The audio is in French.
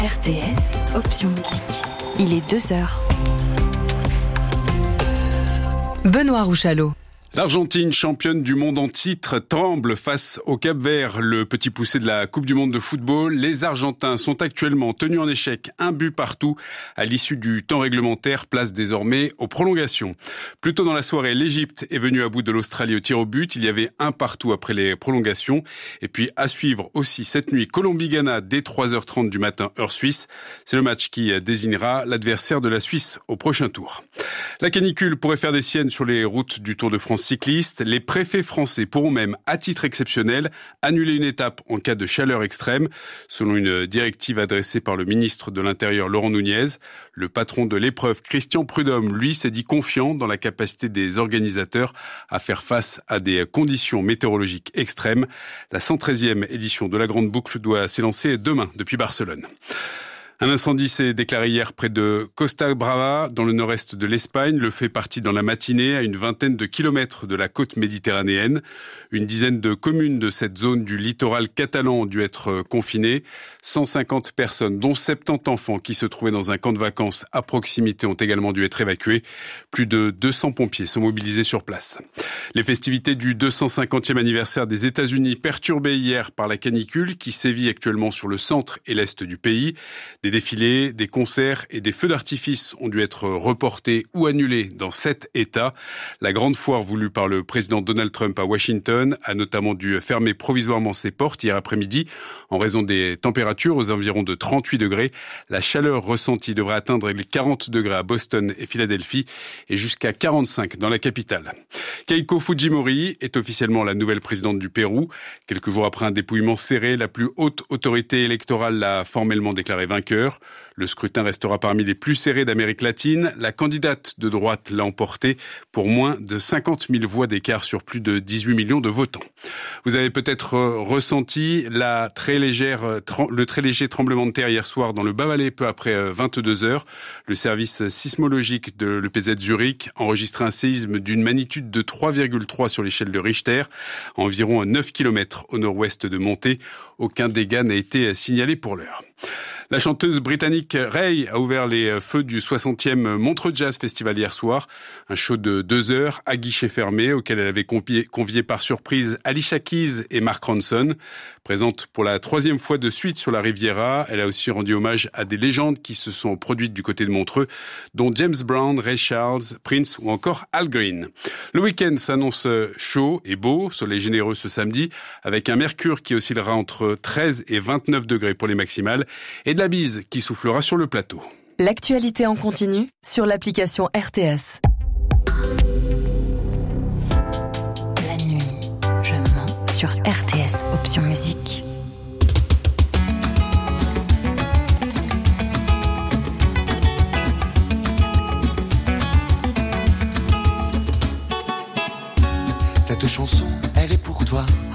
RTS, option musique. Il est 2h. Benoît Rouchalot. L'Argentine, championne du monde en titre, tremble face au Cap-Vert, le petit poussé de la Coupe du monde de football. Les Argentins sont actuellement tenus en échec, un but partout. À l'issue du temps réglementaire, place désormais aux prolongations. Plus tôt dans la soirée, l'Égypte est venue à bout de l'Australie au tir au but. Il y avait un partout après les prolongations. Et puis à suivre aussi cette nuit, Colombie-Ghana dès 3h30 du matin, heure suisse. C'est le match qui désignera l'adversaire de la Suisse au prochain tour. La canicule pourrait faire des siennes sur les routes du Tour de France cycliste. Les préfets français pourront même, à titre exceptionnel, annuler une étape en cas de chaleur extrême, selon une directive adressée par le ministre de l'Intérieur Laurent Nunez. Le patron de l'épreuve, Christian Prudhomme, lui, s'est dit confiant dans la capacité des organisateurs à faire face à des conditions météorologiques extrêmes. La 113e édition de la Grande Boucle doit s'élancer demain depuis Barcelone. Un incendie s'est déclaré hier près de Costa Brava, dans le nord-est de l'Espagne. Le feu est parti dans la matinée, à une vingtaine de kilomètres de la côte méditerranéenne. Une dizaine de communes de cette zone du littoral catalan ont dû être confinées. 150 personnes, dont 70 enfants qui se trouvaient dans un camp de vacances à proximité, ont également dû être évacués. Plus de 200 pompiers sont mobilisés sur place. Les festivités du 250e anniversaire des États-Unis perturbées hier par la canicule qui sévit actuellement sur le centre et l'est du pays. Des défilés, des concerts et des feux d'artifice ont dû être reportés ou annulés dans 7 États. La grande foire voulue par le président Donald Trump à Washington a notamment dû fermer provisoirement ses portes hier après-midi en raison des températures aux environs de 38 degrés. La chaleur ressentie devrait atteindre les 40 degrés à Boston et Philadelphie et jusqu'à 45 dans la capitale. Keiko Fujimori est officiellement la nouvelle présidente du Pérou. Quelques jours après un dépouillement serré, la plus haute autorité électorale l'a formellement déclaré vainqueur. Le scrutin restera parmi les plus serrés d'Amérique latine. La candidate de droite l'a emporté pour moins de 50 000 voix d'écart sur plus de 18 millions de votants. Vous avez peut-être ressenti le très léger tremblement de terre hier soir dans le Bas-Valais peu après 22 heures. Le service sismologique de l'EPZ Zurich enregistrait un séisme d'une magnitude de 3,3 sur l'échelle de Richter, à environ 9 km au nord-ouest de Monté. Aucun dégât n'a été signalé pour l'heure. La chanteuse britannique Ray a ouvert les feux du 60e Montreux Jazz Festival hier soir. Un show de 2 heures à guichet fermé auquel elle avait convié par surprise Alicia Keys et Mark Ronson. Présente pour la 3e fois de suite sur la Riviera, elle a aussi rendu hommage à des légendes qui se sont produites du côté de Montreux, dont James Brown, Ray Charles, Prince ou encore Al Green. Le week-end s'annonce chaud et beau, soleil généreux ce samedi, avec un mercure qui oscillera entre 13 et 29 degrés pour les maximales, et de la bise qui soufflera sur le plateau. L'actualité en continu sur l'application RTS. La nuit, je mens sur RTS, option musique. Cette chanson, elle est pour toi.